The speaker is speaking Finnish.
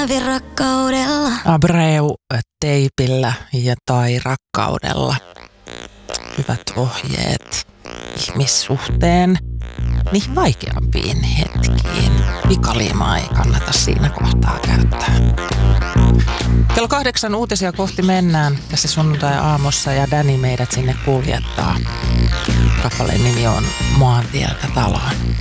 hävi rakkaudella. Abreu teipillä ja tai rakkaudella. Hyvät ohjeet ihmissuhteen niihin vaikeampiin hetkiin. Pikaliimaa ei kannata siinä kohtaa käyttää. Kello 8 uutisia kohti mennään tässä sunnuntai-aamussa ja Danny meidät sinne kuljettaa. Kappaleen nimi on Maantieltä taloon.